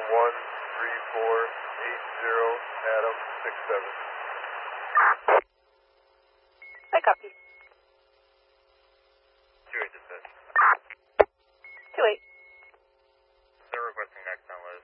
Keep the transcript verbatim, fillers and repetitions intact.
one three four eight zero, Adam six seven. I copy. two eight dispatch. two eight. They're requesting next download.